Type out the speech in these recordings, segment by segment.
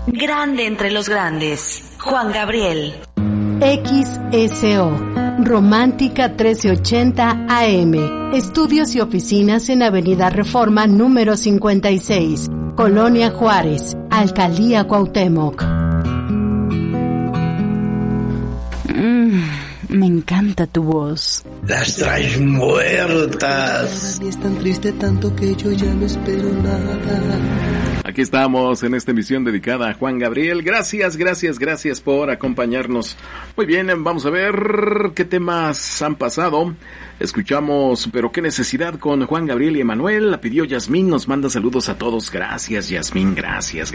Grande entre los grandes, Juan Gabriel. XSO, Romántica 1380 AM. Estudios y oficinas en Avenida Reforma número 56, Colonia Juárez, Alcaldía Cuauhtémoc. Me encanta tu voz. Las traes muertas. Y es tan triste tanto que yo ya no espero nada. Aquí estamos en esta emisión dedicada a Juan Gabriel. Gracias por acompañarnos. Muy bien, vamos a ver qué temas han pasado. Escuchamos Pero qué necesidad con Juan Gabriel y Emanuel. La pidió Yasmín, nos manda saludos a todos. Gracias Yasmín, gracias.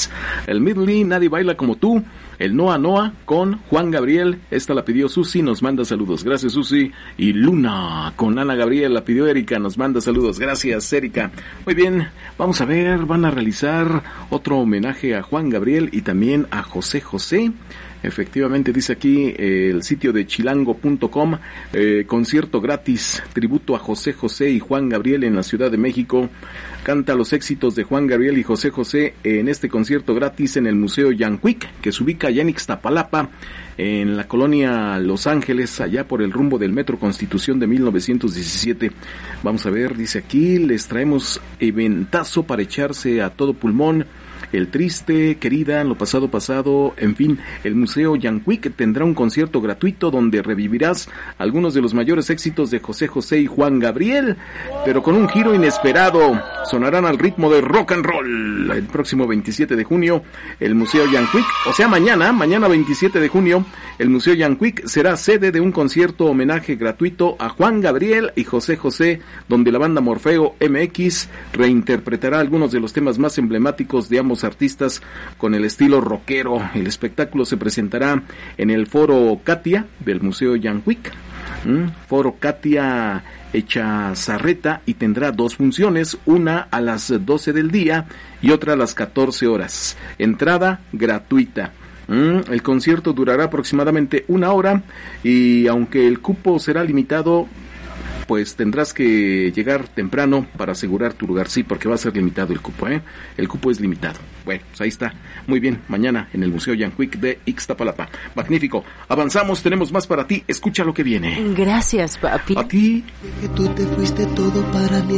El Midley, Nadie baila como tú. El Noa Noa con Juan Gabriel. Esta la pidió Susi, nos manda saludos. Gracias Susi. Y Luna con Ana Gabriel, la pidió Erika, nos manda saludos. Gracias Erika. Muy bien, vamos a ver, van a realizar otro homenaje a Juan Gabriel y también a José José. Efectivamente, dice aquí el sitio de chilango.com, concierto gratis, tributo a José José y Juan Gabriel en la Ciudad de México. Canta los éxitos de Juan Gabriel y José José en este concierto gratis en el Museo Yanquic, que se ubica allá en Ixtapalapa, en la colonia Los Ángeles, allá por el rumbo del Metro Constitución de 1917. Vamos a ver, dice aquí, les traemos eventazo para echarse a todo pulmón. El triste, querida, lo pasado, en fin, el Museo Yanquic tendrá un concierto gratuito donde revivirás algunos de los mayores éxitos de José José y Juan Gabriel, pero con un giro inesperado. Sonarán al ritmo de rock and roll. El próximo 27 de junio, el Museo Yanquic, o sea mañana 27 de junio, el Museo Yanquic será sede de un concierto homenaje gratuito a Juan Gabriel y José José, donde la banda Morfeo MX reinterpretará algunos de los temas más emblemáticos de ambos artistas con el estilo rockero. El espectáculo se presentará en el Foro Katia del Museo Yanquic, Foro Katia Echazarreta, y tendrá dos funciones, una a las 12 del día y otra a las 14 horas. Entrada gratuita. El concierto durará aproximadamente 1 hora y aunque el cupo será limitado, pues tendrás que llegar temprano para asegurar tu lugar, sí, porque va a ser limitado el cupo, el cupo es limitado. Bueno, pues ahí está, muy bien, mañana en el Museo Yanquic de Ixtapalapa. Magnífico, avanzamos, tenemos más para ti, escucha lo que viene. Gracias, papi. A ti. Que tú te fuiste todo para mí.